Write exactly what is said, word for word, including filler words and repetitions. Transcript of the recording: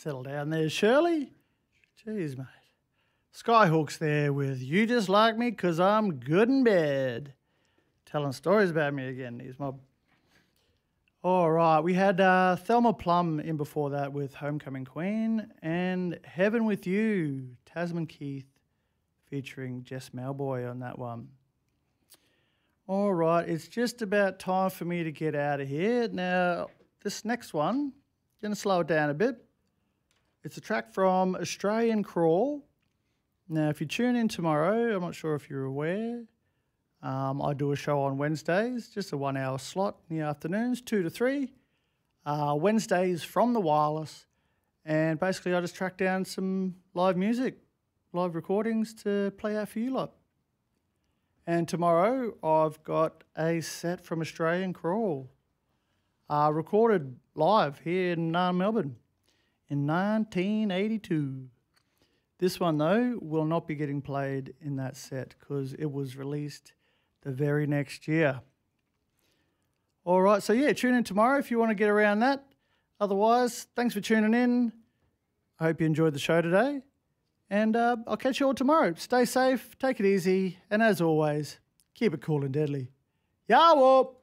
Settle down there, Shirley. Jeez, mate. Skyhook's there with You Just Like Me 'Cause I'm Good in Bed. Telling stories about me again. He's my... All right, we had uh, Thelma Plum in before that with Homecoming Queen and Heaven With You, Tasman Keith featuring Jess Malboy on that one. All right, it's just about time for me to get out of here. Now, this next one, going to slow it down a bit. It's a track from Australian Crawl. Now, if you tune in tomorrow, I'm not sure if you're aware, um, I do a show on Wednesdays, just a one-hour slot in the afternoons, two to three. Uh, Wednesdays from the Wireless. And basically, I just track down some live music, live recordings to play out for you lot. And tomorrow, I've got a set from Australian Crawl, uh, recorded live here in uh, Melbourne in nineteen eighty-two. This one, though, will not be getting played in that set because it was released the very next year. All right, so yeah, tune in tomorrow if you want to get around that. Otherwise, thanks for tuning in. I hope you enjoyed the show today. And uh, I'll catch you all tomorrow. Stay safe, take it easy, and as always, keep it cool and deadly. Ya whoop!